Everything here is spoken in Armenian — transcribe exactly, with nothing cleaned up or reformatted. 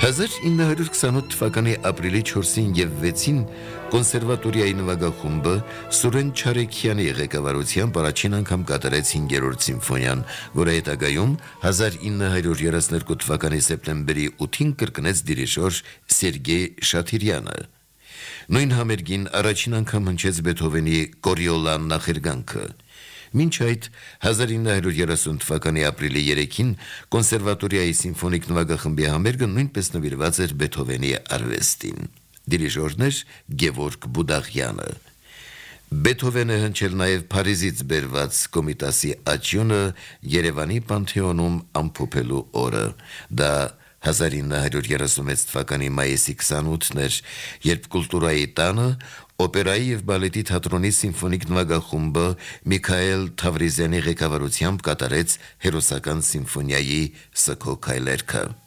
հազար ինը հարյուր քսանութ թվականի ապրիլի չորսին և վեցին կոնսերվատորիայի նվագախումբը Սուրեն Չարեքյանի ղեկավարությամբ առաջին անգամ կատարեց հինգերորդ սիմֆոնիան, որը հետագայում հազար ինը հարյուր երեսներկու թվականի սեպտեմբերի ութին կրկնեց դիրիժոր Սերգեյ Շաթիրյանը։ Նույն համերգին առաջին անգամ հնչեց Բեթհովենի Կորիոլան նախերգանքը։ Մինչ այդ հազար ինը հարյուր երեսուն թվականի ապրիլի երեքին կոնսերվատորիայի սիմֆոնիկ նվագախմբի համերգը նույնպես նվիրված էր Բեթհովենի արվեստին։ Դիրիժորն էր Գևորգ Բուդաղյանը։ Բեթհովենը հնչել նաև Փարիզից բերված Կոմիտասի աճյունը Երևանի Պանթեոնում ամփոփելու օրը։ Դա հազար ինը հարյուր երեսունվեց թվականի մայիսի քսանութն էր, երբ Կուլտուրայի տանը օպերայի և բալետի թատրոնի սիմֆոնիկ նվագախումբը Միքայել Թավրիզյանի ղեկավարությամբ կատարեց հերոսական սիմֆոնիայի «Սգո քայլերգը»։